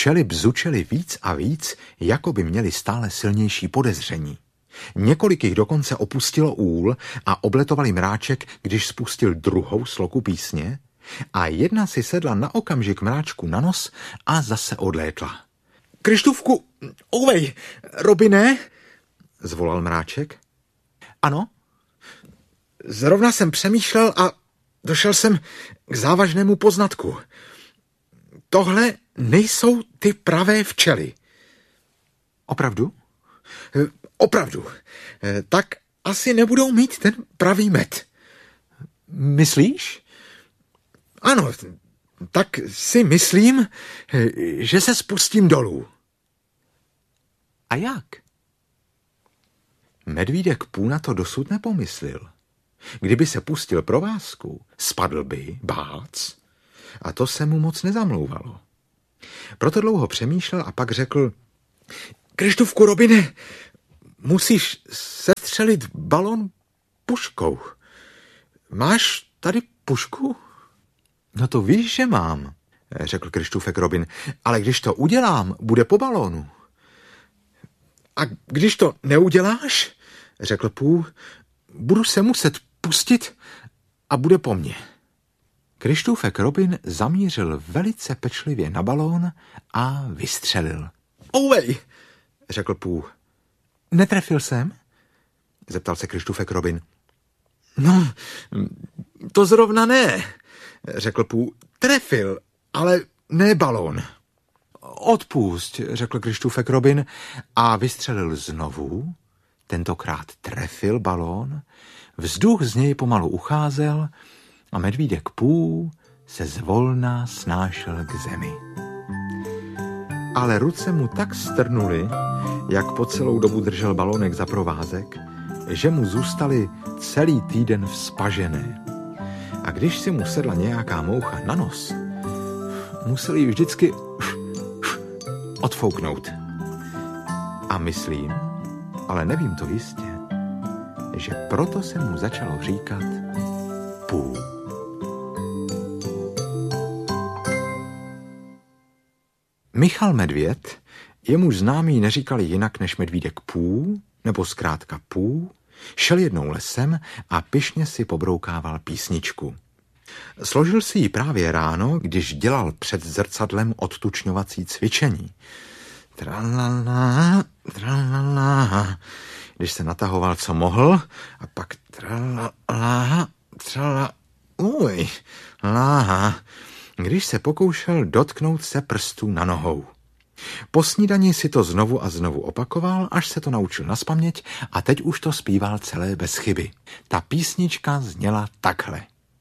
Včely bzučely víc a víc, jako by měly stále silnější podezření. Několik jich dokonce opustilo úl a obletovali mráček, když spustil druhou sloku písně, a jedna si sedla na okamžik mráčku na nos a zase odlétla. Krištůvku, ovej, Robine, zvolal mráček. Ano, zrovna jsem přemýšlel a došel jsem k závažnému poznatku. Tohle nejsou ty pravé včely. Opravdu? Opravdu. Tak asi nebudou mít ten pravý med. Myslíš? Ano, tak si myslím, že se spustím dolů. A jak? Medvídek Pů na to dosud nepomyslel. Kdyby se pustil provázku, spadl by, bác, a to se mu moc nezamlouvalo. Proto dlouho přemýšlel a pak řekl: Krištůvku, Robine, musíš sestřelit balon puškou. Máš tady pušku? No to víš, že mám, řekl Krištůfek Robin, ale když to udělám, bude po balónu. A když to neuděláš, řekl Pů, budu se muset pustit a bude po mně. Krištůfek Robin zamířil velice pečlivě na balón a vystřelil. Ouvej, řekl Pů. Netrefil jsem? Zeptal se Krištůfek Robin. No, to zrovna ne, řekl Pů. Trefil, ale ne balón. Odpusť, řekl Krištůfek Robin a vystřelil znovu. Tentokrát trefil balón, vzduch z něj pomalu ucházel a medvídek Pů se zvolna snášel k zemi. Ale ruce mu tak strnuly, jak po celou dobu držel balónek za provázek, že mu zůstaly celý týden vzpažené. A když si mu sedla nějaká moucha na nos, musel ji vždycky odfouknout. A myslím, ale nevím to jistě, že proto se mu začalo říkat Pů. Michal Medvěd, jemuž známí neříkali jinak než medvídek Pů, nebo zkrátka Pů, šel jednou lesem a pyšně si pobroukával písničku. Složil si ji právě ráno, když dělal před zrcadlem odtučňovací cvičení. Tralala, tralala, když se natahoval, co mohl, a pak tralala, tralala, láha, když se pokoušel dotknout se prstů na nohou. Po snídani si to znovu a znovu opakoval, až se to naučil nazpaměť a teď už to zpíval celé bez chyby. Ta písnička zněla takhle.